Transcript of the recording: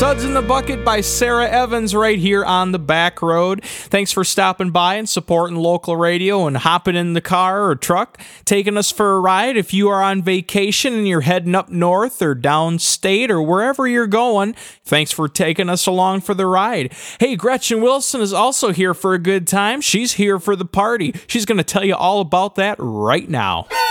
Suds in the Bucket by Sarah Evans right here on the back road. Thanks for stopping by and supporting local radio and hopping in the car or truck, taking us for a ride. If you are on vacation and you're heading up north or downstate or wherever you're going, thanks for taking us along for the ride. Hey, Gretchen Wilson is also here for a good time. She's here for the party. She's going to tell you all about that right now.